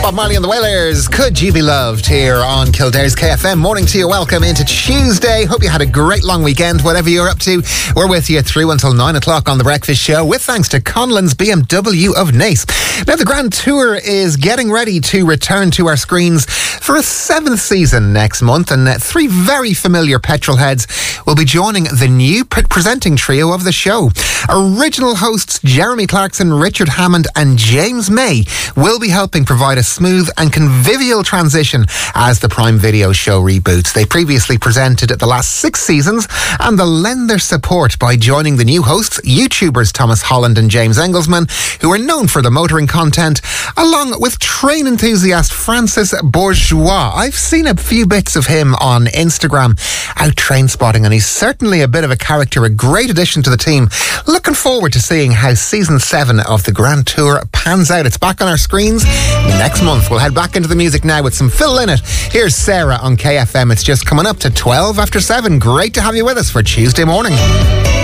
Bob Marley and the Wailers. Could you be loved here on Kildare's KFM? Morning to you. Welcome into Tuesday. Hope you had a great long weekend, whatever you're up to. We're with you through until 9 o'clock on The Breakfast Show with thanks to Conlon's BMW of Naas. Now, the Grand Tour is getting ready to return to our screens for a 7th season next month, and 3 very familiar petrol heads will be joining the new presenting trio of the show. Original hosts Jeremy Clarkson, Richard Hammond and James May will be helping provide a smooth and convivial transition as the Prime Video show reboots. They previously presented the last 6 seasons, and they'll lend their support by joining the new hosts, YouTubers Thomas Holland and James Engelsman, who are known for the motoring content, along with train enthusiast Francis Bourgeois. I've seen a few bits of him on Instagram out train spotting, and he's certainly a bit of a character, a great addition to the team. Looking forward to seeing how season 7 of the Grand Tour pans out. It's back on our screens next month. We'll head back into the music now with some Phil Lynott. Here's Sarah on KFM. It's just coming up to 12 after 7. Great to have you with us for Tuesday morning.